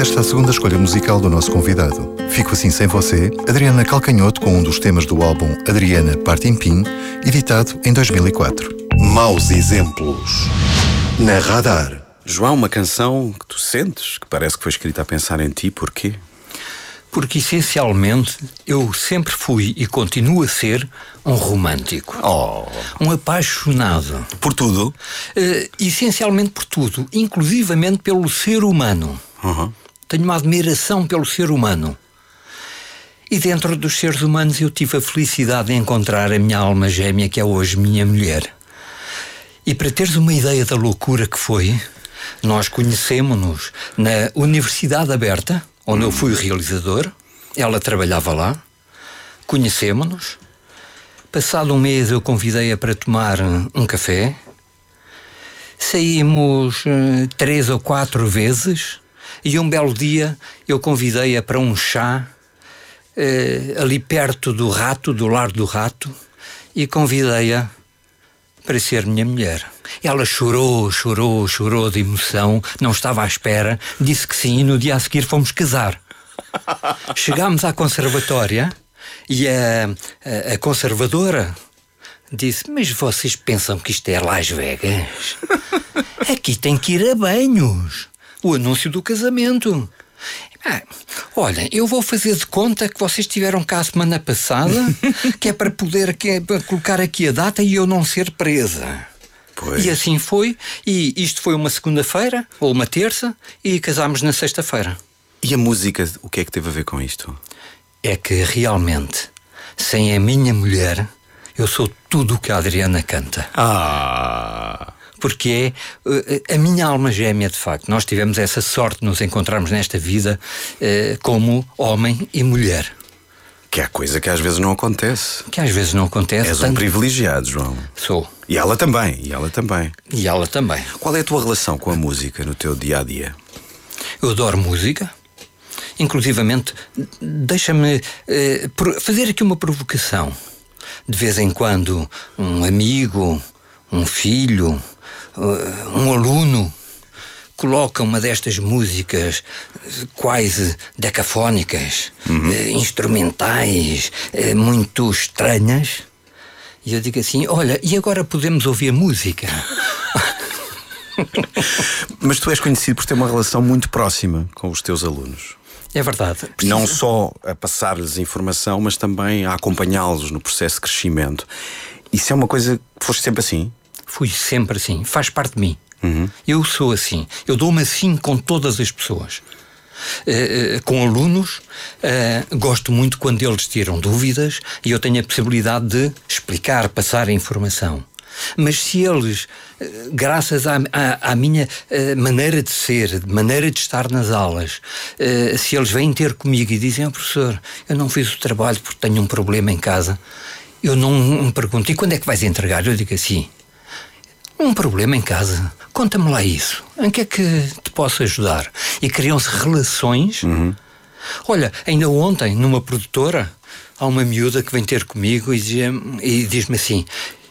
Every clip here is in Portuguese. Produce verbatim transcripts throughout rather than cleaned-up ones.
esta a segunda escolha musical do nosso convidado. Fico Assim Sem Você, Adriana Calcanhoto, com um dos temas do álbum Adriana Partimpim, editado em dois mil e quatro. Maus exemplos na Radar. João, uma canção que tu sentes, que parece que foi escrita a pensar em ti, porquê? Porque essencialmente eu sempre fui e continuo a ser um romântico. Oh. Um apaixonado. Por tudo? Uh, essencialmente por tudo, inclusivamente pelo ser humano. Uhum. Tenho uma admiração pelo ser humano. E dentro dos seres humanos eu tive a felicidade de encontrar a minha alma gêmea, que é hoje minha mulher. E para teres uma ideia da loucura que foi, nós conhecemos-nos na Universidade Aberta, onde eu fui realizador. Ela trabalhava lá. Conhecemos-nos. Passado um mês eu convidei-a para tomar um café. Saímos uh, três ou quatro vezes. E um belo dia eu convidei-a para um chá uh, ali perto do Rato, do Lar do Rato. E convidei-a para ser minha mulher. Ela chorou, chorou, chorou de emoção, não estava à espera, disse que sim e no dia a seguir fomos casar. Chegámos à conservatória e a, a, a conservadora disse: mas vocês pensam que isto é Las Vegas? Aqui tem que ir a banhos. O anúncio do casamento. Ah, olhem, eu vou fazer de conta que vocês estiveram cá a semana passada, que é para poder que é para colocar aqui a data e eu não ser presa. Pois. E assim foi, e isto foi uma segunda-feira ou uma terça e casámos na sexta-feira. E a música, o que é que teve a ver com isto? É que realmente, sem a minha mulher, eu sou tudo o que a Adriana canta. Ah... Porque é a minha alma gêmea, de facto. Nós tivemos essa sorte de nos encontrarmos nesta vida eh, como homem e mulher. Que é coisa que às vezes não acontece. Que às vezes não acontece. És tanto... um privilegiado, João. Sou. E ela também, e ela também. E ela também. Qual é a tua relação com a música no teu dia-a-dia? Eu adoro música. Inclusivamente, deixa-me eh, fazer aqui uma provocação. De vez em quando, um amigo, um filho... Uh, um aluno coloca uma destas músicas quase decafónicas, uhum. uh, instrumentais, uh, muito estranhas, e eu digo assim: olha, e agora podemos ouvir a música? Mas tu és conhecido por ter uma relação muito próxima com os teus alunos. É verdade. Precisa... Não só a passar-lhes informação, mas também a acompanhá-los no processo de crescimento. Isso é uma coisa que foste sempre assim? Fui sempre assim, faz parte de mim. Uhum. Eu sou assim, eu dou-me assim com todas as pessoas. Uh, uh, com alunos, uh, gosto muito quando eles tiram dúvidas e eu tenho a possibilidade de explicar, passar a informação. Mas se eles, uh, graças à, à, à minha uh, maneira de ser, maneira de estar nas aulas, uh, se eles vêm ter comigo e dizem: oh, professor, eu não fiz o trabalho porque tenho um problema em casa, eu não me pergunto: e quando é que vais entregar? Eu digo assim: um problema em casa, conta-me lá isso. Em que é que te posso ajudar? E criam-se relações. Uhum. Olha, ainda ontem, numa produtora, há uma miúda que vem ter comigo e, dizia, e diz-me assim: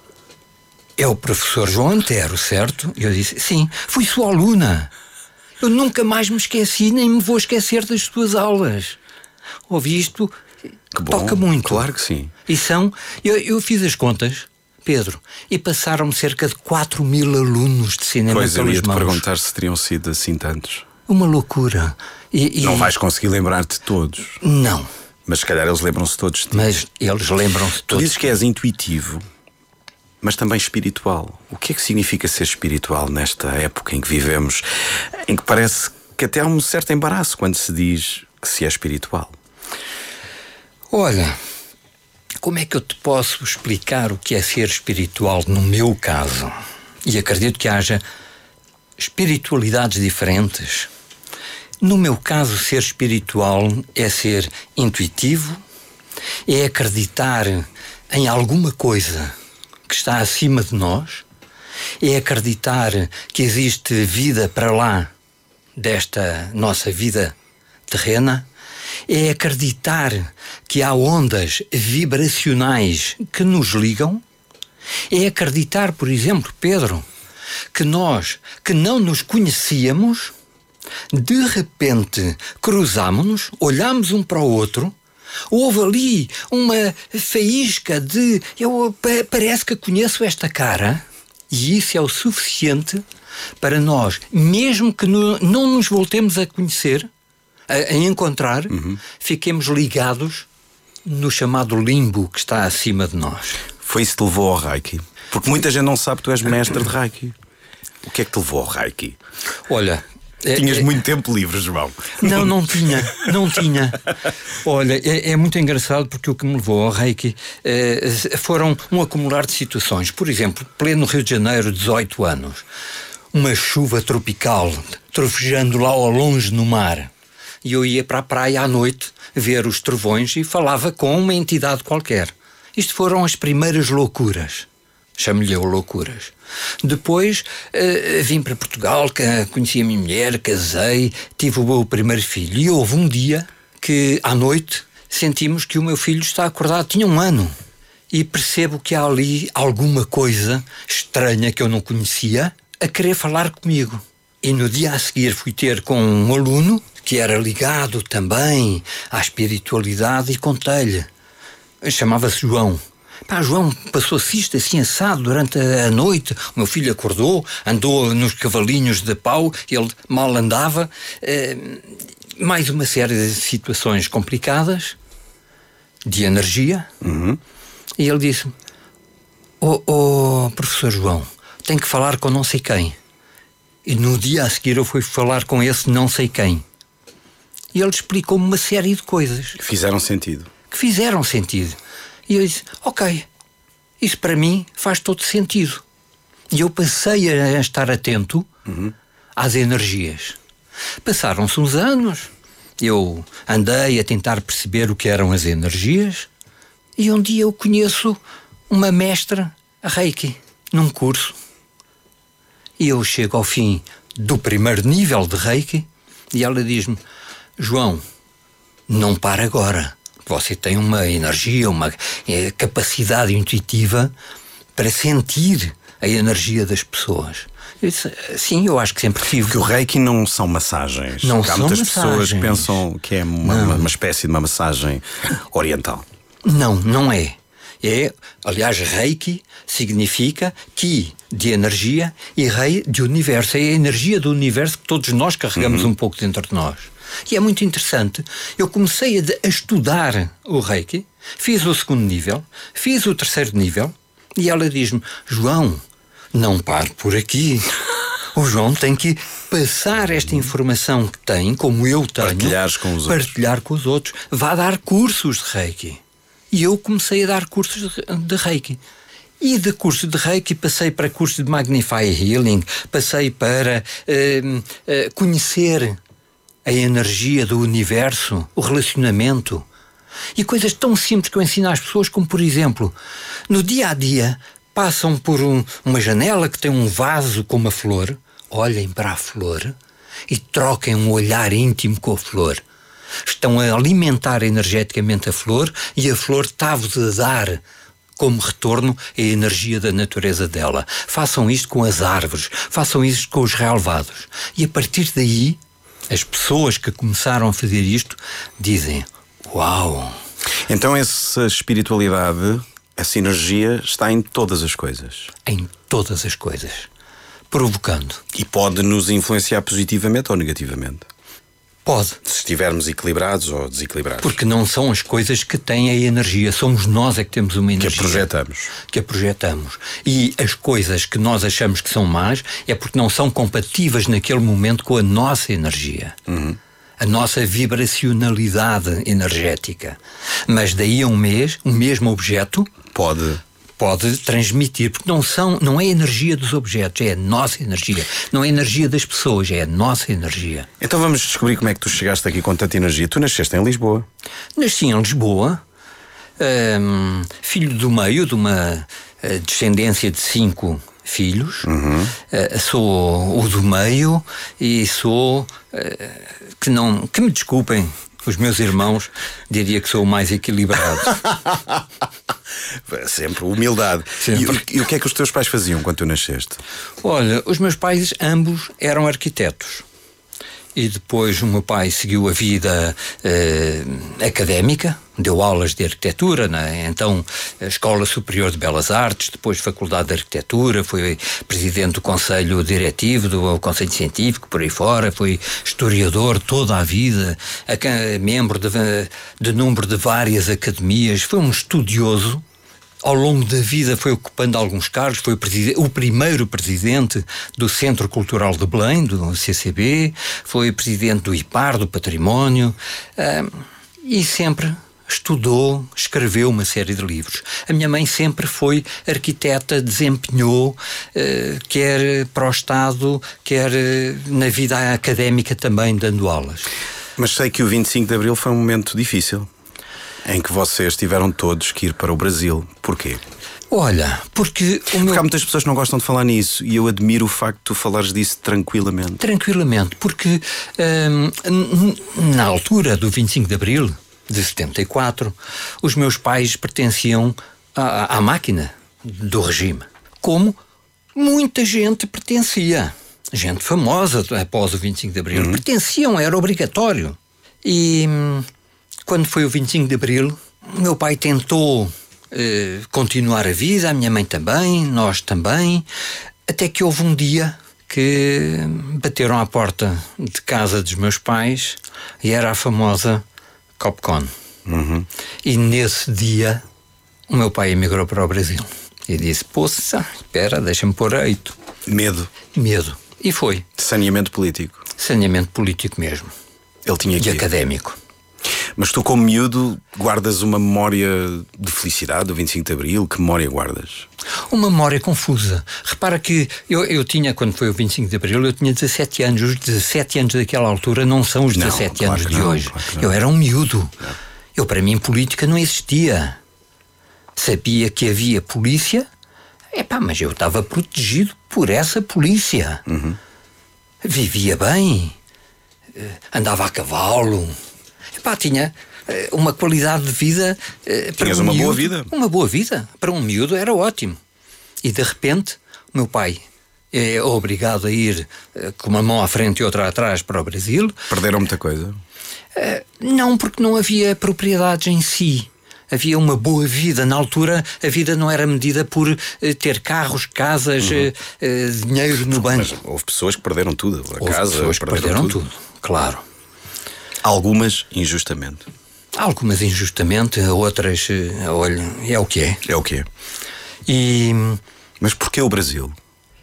é o professor João Antero, certo? E eu disse: sim, fui sua aluna. Eu nunca mais me esqueci, nem me vou esquecer das suas aulas. Ouvi isto, que bom, toca muito. Claro que sim. E são, eu, eu fiz as contas, Pedro, e passaram-me cerca de quatro mil alunos de cinema pelas mãos. Pois, eu ia-te perguntar se teriam sido assim tantos. Uma loucura. E, e... Não vais conseguir lembrar-te de todos. Não. Mas se calhar eles lembram-se todos de ti. Mas eles lembram-se tu todos. Dizes que és intuitivo, mas também espiritual. O que é que significa ser espiritual nesta época em que vivemos, em que parece que até há um certo embaraço quando se diz que se é espiritual? Olha... como é que eu te posso explicar o que é ser espiritual no meu caso? E acredito que haja espiritualidades diferentes. No meu caso, ser espiritual é ser intuitivo, é acreditar em alguma coisa que está acima de nós, é acreditar que existe vida para lá desta nossa vida terrena, é acreditar que há ondas vibracionais que nos ligam, é acreditar, por exemplo, Pedro, que nós, que não nos conhecíamos, de repente cruzámonos, olhámos um para o outro, houve ali uma faísca de eu parece que conheço esta cara, e isso é o suficiente para nós, mesmo que no, não nos voltemos a conhecer, a, a encontrar, uhum. fiquemos ligados no chamado limbo que está acima de nós. Foi isso que te levou ao Reiki? Porque muita gente não sabe que tu és mestre de Reiki. O que é que te levou ao Reiki? Olha... Tinhas é, muito tempo livre, João. Não, não tinha, não tinha. Olha, é, é muito engraçado porque o que me levou ao Reiki é, foram um acumular de situações. Por exemplo, pleno Rio de Janeiro, dezoito anos. Uma chuva tropical, trovejando lá ao longe no mar. E eu ia para a praia à noite ver os trovões e falava com uma entidade qualquer. Isto foram as primeiras loucuras. Chamo-lhe eu loucuras. Depois uh, vim para Portugal, conheci a minha mulher, casei, tive o meu primeiro filho. E houve um dia que, à noite, sentimos que o meu filho está acordado, tinha um ano. E percebo que há ali alguma coisa estranha que eu não conhecia a querer falar comigo. E no dia a seguir fui ter com um aluno que era ligado também à espiritualidade e contei-lhe. Chamava-se João. Pá, João passou-se isto assim assado durante a noite. O meu filho acordou, andou nos cavalinhos de pau, ele mal andava. Eh, mais uma série de situações complicadas, de energia. Uhum. E ele disse: Ó oh, oh, professor João, tem que falar com não sei quem. E no dia a seguir eu fui falar com esse não sei quem. E ele explicou-me uma série de coisas. Que fizeram sentido. Que fizeram sentido. E eu disse, ok, isso para mim faz todo sentido. E eu passei a estar atento uhum. às energias. Passaram-se uns anos, eu andei a tentar perceber o que eram as energias, e um dia eu conheço uma mestra Reiki, num curso. E eu chego ao fim do primeiro nível de Reiki, e ela diz-me, João, não para agora. Você tem uma energia, uma é, capacidade intuitiva para sentir a energia das pessoas. Eu disse, sim, eu acho que sempre tive. Porque o Reiki não são massagens. Não Há são muitas massagens. pessoas que pensam que é uma, uma, uma espécie de uma massagem oriental. Não, não é. É, aliás, Reiki significa Ki de energia e Rei de universo. É a energia do universo que todos nós carregamos uhum. um pouco dentro de nós. E é muito interessante. Eu comecei a, de, a estudar o Reiki, fiz o segundo nível, fiz o terceiro nível, e ela diz-me, João, não pare por aqui. O João tem que passar esta informação que tem, como eu tenho, Partilhares com os partilhar outros. com os outros. Vá dar cursos de Reiki. E eu comecei a dar cursos de, de Reiki. E de curso de Reiki passei para curso de Magnify Healing, passei para uh, uh, conhecer a energia do universo, o relacionamento. E coisas tão simples que eu ensino às pessoas, como por exemplo, no dia a dia, passam por um, uma janela que tem um vaso com uma flor, olhem para a flor e troquem um olhar íntimo com a flor. Estão a alimentar energeticamente a flor e a flor está-vos a dar como retorno a energia da natureza dela. Façam isto com as árvores, façam isto com os relevados. E a partir daí, as pessoas que começaram a fazer isto dizem, uau! Então essa espiritualidade, essa energia está em todas as coisas. Em todas as coisas. Provocando. E pode nos influenciar positivamente ou negativamente? Pode. Se estivermos equilibrados ou desequilibrados. Porque não são as coisas que têm a energia, somos nós é que temos uma energia. Que a projetamos. Que a projetamos. E as coisas que nós achamos que são más é porque não são compatíveis naquele momento com a nossa energia. Uhum. A nossa vibracionalidade energética. Mas daí a um mês, o mesmo objeto pode... pode transmitir, porque não, são, não é a energia dos objetos, é a nossa energia. Não é a energia das pessoas, é a nossa energia. Então vamos descobrir como é que tu chegaste aqui com tanta energia. Tu nasceste em Lisboa. Nasci em Lisboa, hum, filho do meio, de uma uh, descendência de cinco filhos. Uhum. Uh, sou o do meio e sou... Uh, que, não, que me desculpem, os meus irmãos, diria que sou o mais equilibrado. Sempre, humildade. Sempre. E, e o que é que os teus pais faziam quando tu nasceste? Olha, os meus pais ambos eram arquitetos. e depois o meu pai seguiu a vida eh, académica, deu aulas de arquitetura, né? Então a Escola Superior de Belas Artes, depois Faculdade de Arquitetura, foi presidente do Conselho Diretivo, do Conselho Científico, por aí fora, foi historiador toda a vida, membro de, de número de várias academias, foi um estudioso. Ao longo da vida foi ocupando alguns cargos, foi o, o primeiro presidente do Centro Cultural de Belém, do C C B, foi presidente do I P A R, do Património, uh, e sempre estudou, escreveu uma série de livros. A minha mãe sempre foi arquiteta, desempenhou, uh, quer para o Estado, quer uh, na vida académica também, dando aulas. Mas sei que o vinte e cinco de Abril foi um momento difícil, em que vocês tiveram todos que ir para o Brasil. Porquê? Olha, porque o meu... Porque há muitas pessoas que não gostam de falar nisso, e eu admiro o facto de tu falares disso tranquilamente. Tranquilamente, porque hum, na altura do vinte e cinco de Abril de setenta e quatro, os meus pais pertenciam à, à máquina do regime, como muita gente pertencia. Gente famosa após o vinte e cinco de Abril, uhum. pertenciam, era obrigatório. E... Hum, quando foi o vinte e cinco de Abril, meu pai tentou eh, continuar a vida, a minha mãe também, nós também, até que houve um dia que bateram à porta de casa dos meus pais e era a famosa Copcon. Uhum. E nesse dia o meu pai emigrou para o Brasil e disse: poça, espera, deixa-me pôr eito. Medo. Medo. E foi. Saneamento político. Saneamento político mesmo. Ele tinha que E ir. académico. Mas tu, como miúdo, guardas uma memória de felicidade do vinte e cinco de Abril? Que memória guardas? Uma memória confusa. Repara que eu, eu tinha, quando foi o vinte e cinco de Abril, eu tinha dezassete anos. Os dezassete anos daquela altura não são os dezassete claro anos de não, hoje. Claro eu era um miúdo. Não. Eu, para mim, política não existia. Sabia que havia polícia, epá, mas eu estava protegido por essa polícia. Uhum. Vivia bem, andava a cavalo. Epá, tinha uma qualidade de vida uh, para Tinhas um uma miúdo, boa vida. Uma boa vida. Para um miúdo era ótimo. E de repente, o meu pai é obrigado a ir uh, com uma mão à frente e outra atrás para o Brasil. Perderam muita coisa? Uh, não, porque não havia propriedades em si. Havia uma boa vida. Na altura, a vida não era medida por uh, ter carros, casas, uhum. uh, uh, dinheiro no banco. Mas houve pessoas que perderam tudo. A houve casa, pessoas que perderam, perderam tudo. tudo, claro. Algumas injustamente. Algumas injustamente, outras, olha, é o que é. É o que é. E... Mas porquê o Brasil?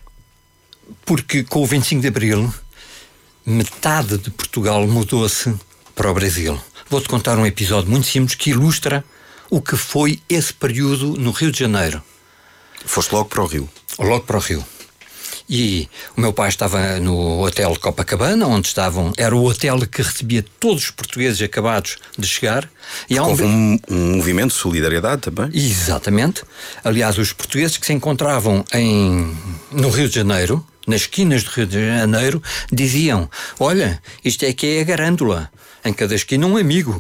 Porque com o vinte e cinco de Abril, metade de Portugal mudou-se para o Brasil. Vou-te contar um episódio muito simples que ilustra o que foi esse período no Rio de Janeiro. Foste logo para o Rio? Logo para o Rio. E o meu pai estava no Hotel Copacabana, onde estavam, era o hotel que recebia todos os portugueses acabados de chegar. E há um... Houve um, um movimento de solidariedade também? Exatamente. Aliás, os portugueses que se encontravam em, no Rio de Janeiro, nas esquinas do Rio de Janeiro, diziam: olha, isto é que é a Garândula, em cada esquina um amigo.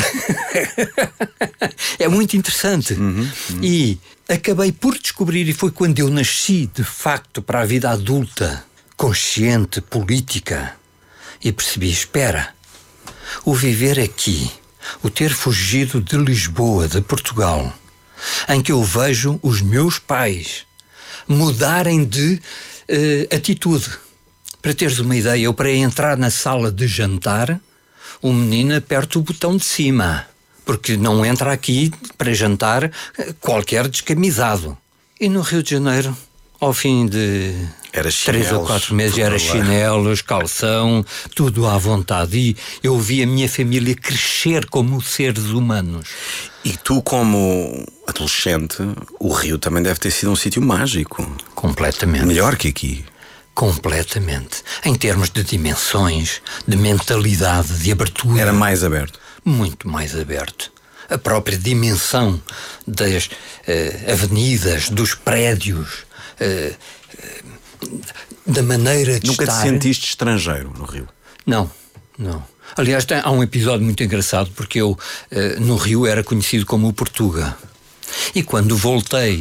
É muito interessante. Uhum, uhum. E acabei por descobrir, e foi quando eu nasci de facto para a vida adulta, consciente, política, e percebi: espera, o viver aqui, o ter fugido de Lisboa, de Portugal, em que eu vejo os meus pais mudarem de uh, atitude. Para teres uma ideia, eu para entrar na sala de jantar, o menino aperta o botão de cima, porque não entra aqui para jantar qualquer descamisado. E no Rio de Janeiro, ao fim de era três ou quatro meses, era chinelos, calção, tudo à vontade. E eu vi a minha família crescer como seres humanos. E tu, como adolescente, o Rio também deve ter sido um sítio mágico. Completamente. Melhor que aqui. Completamente. Em termos de dimensões, de mentalidade, de abertura. Era mais aberto. Muito mais aberto. A própria dimensão das uh, avenidas, dos prédios, uh, uh, da maneira de Nunca estar. te sentiste estrangeiro no Rio? Não, não. Aliás, tem, há um episódio muito engraçado, porque eu uh, no Rio era conhecido como o Portuga. E quando voltei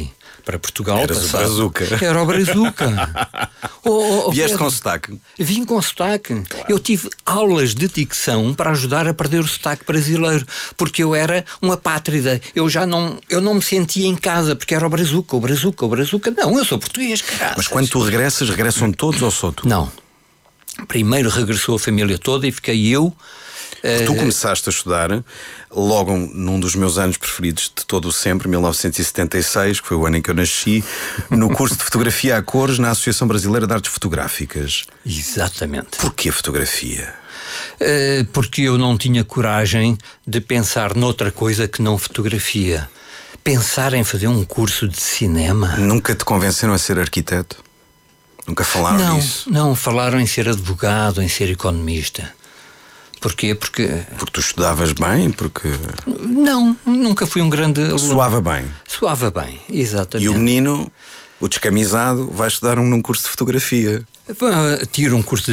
para Portugal. Eras o Brazuca. Era o Brazuca. oh, oh, oh, Vieste Pedro, com sotaque? Vim com sotaque. Claro. Eu tive aulas de dicção para ajudar a perder o sotaque brasileiro, porque eu era uma apátrida. Eu já não, eu não me sentia em casa, porque era o Brazuca, o Brazuca, o Brazuca. Não, eu sou português, caraças. Mas quando tu regressas, regressam todos ou só tu? Não. Primeiro regressou a família toda e fiquei eu. Tu começaste a estudar logo num dos meus anos preferidos de todo o sempre, mil novecentos e setenta e seis, que foi o ano em que eu nasci, no curso de fotografia a cores na Associação Brasileira de Artes Fotográficas. Exatamente. Porquê fotografia? Uh, porque eu não tinha coragem de pensar noutra coisa que não fotografia. Pensar em fazer um curso de cinema. Nunca te convenceram a ser arquiteto? Nunca falaram não, disso? Não, falaram em ser advogado, em ser economista. Porquê? Porque... Porque tu estudavas bem? Porque... Não, nunca fui um grande aluno. Soava bem? Soava bem, exatamente. E o menino, o descamisado, vai estudar um, num curso de fotografia? Tiro um curso de